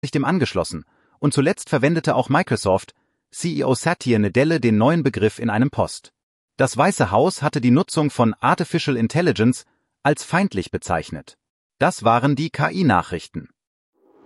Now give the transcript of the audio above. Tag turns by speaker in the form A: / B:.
A: sich dem angeschlossen, und zuletzt verwendete auch Microsoft CEO Satya Nadella den neuen Begriff in einem Post. Das Weiße Haus hatte die Nutzung von Artificial Intelligence als feindlich bezeichnet. Das waren die KI-Nachrichten.